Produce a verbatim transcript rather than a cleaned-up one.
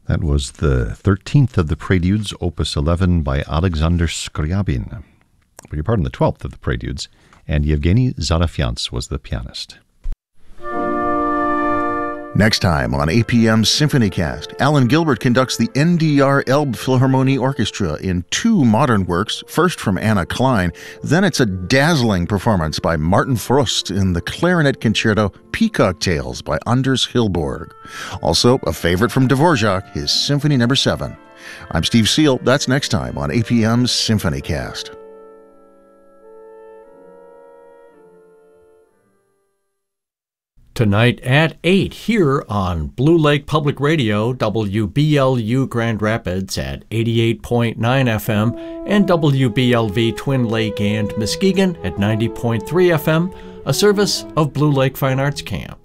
That was the thirteenth of the Preludes, Opus eleven by Alexander Scriabin. Beg your pardon, the twelfth of the Preludes, and Yevgeny Zarafians was the pianist. Next time on A P M's SymphonyCast, Alan Gilbert conducts the N D R Elbphilharmonie Orchestra in two modern works, first from Anna Klein, then it's a dazzling performance by Martin Frost in the clarinet concerto Peacock Tales by Anders Hillborg. Also, a favorite from Dvorak, his Symphony Number seven. I'm Steve Seal. That's next time on A P M's SymphonyCast. Tonight at eight here on Blue Lake Public Radio, W B L U Grand Rapids at eighty-eight point nine F M, and W B L V Twin Lake and Muskegon at ninety point three F M, a service of Blue Lake Fine Arts Camp.